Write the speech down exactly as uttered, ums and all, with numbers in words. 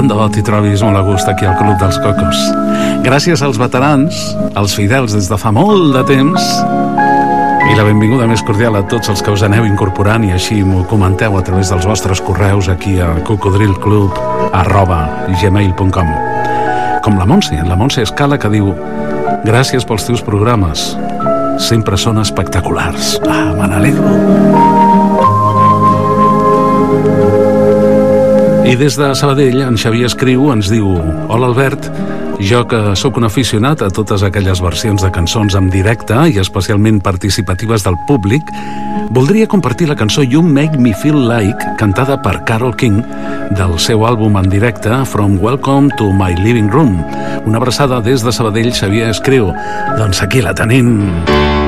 tant de bo t'hi trobis molt a gust aquí al Club dels Cocos. Gràcies als veterans, als fidels des de fa molt de temps, i la benvinguda més cordial a tots els que us aneu incorporant i així m'ho comenteu a través dels vostres correus aquí a cocodrilclub arroba gmail punt com. Com la Montse, la Montse Escala, que diu: gràcies pels teus programes, sempre són espectaculars. Ah, me n'alegro. I des de Sabadell, en Xavier escriu, ens diu: hola Albert, jo que sóc un aficionat a totes aquelles versions de cançons en directe i especialment participatives del públic, voldria compartir la cançó You Make Me Feel Like, cantada per Carole King, del seu àlbum en directe From Welcome to My Living Room. Una abraçada des de Sabadell, Xavier escriu. Doncs aquí la tenim.